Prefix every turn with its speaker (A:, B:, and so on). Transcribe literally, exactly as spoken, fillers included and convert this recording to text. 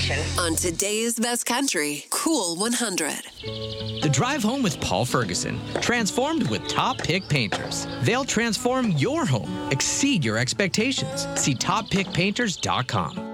A: station.
B: On today's best country, Cool one hundred.
C: The Drive Home with Paul Ferguson. Transformed with top pick painters. They'll transform your home, exceed your expectations. See top pick painters dot com.